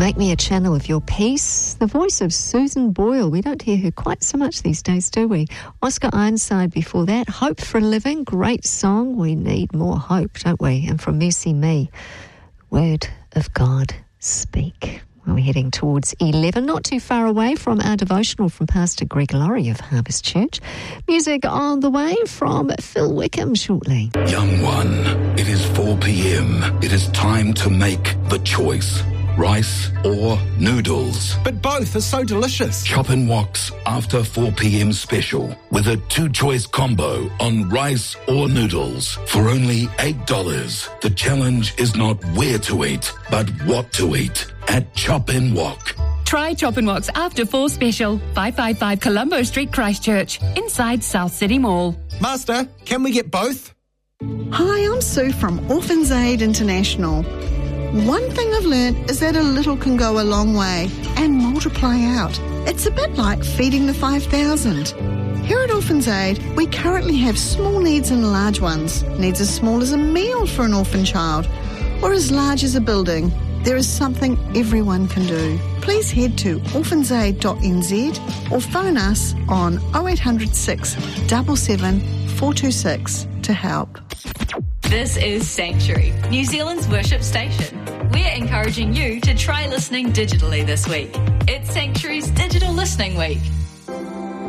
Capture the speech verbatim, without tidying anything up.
Make me a channel of your peace. The voice of Susan Boyle. We don't hear her quite so much these days, do we? Oscar Ironside before that. Hope for a Living. Great song. We need more hope, don't we? And from Mercy Me, Word of God, speak. Well, we're heading towards eleven, not too far away from our devotional from Pastor Greg Laurie of Harvest Church. Music on the way from Phil Wickham shortly. Young one, it is four p.m. It is time to make the choice. Rice or noodles? But both are so delicious. Chop and Wok's after four p.m. special with a two-choice combo on rice or noodles for only eight dollars. The challenge is not where to eat, but what to eat at Chop and Wok. Try Chop and Wok's After Four Special, five fifty-five Colombo Street, Christchurch, inside South City Mall. Master, can we get both? Hi, I'm Sue from Orphans Aid International. One thing I've learned is that a little can go a long way and multiply out. It's a bit like feeding the five thousand. Here at Orphans Aid, we currently have small needs and large ones. Needs as small as a meal for an orphan child or as large as a building. There is something everyone can do. Please head to orphans aid dot n z or phone us on oh eight hundred six, seven seven, four two six to help. This is Sanctuary, New Zealand's worship station. We're encouraging you to try listening digitally this week. It's Sanctuary's Digital Listening Week.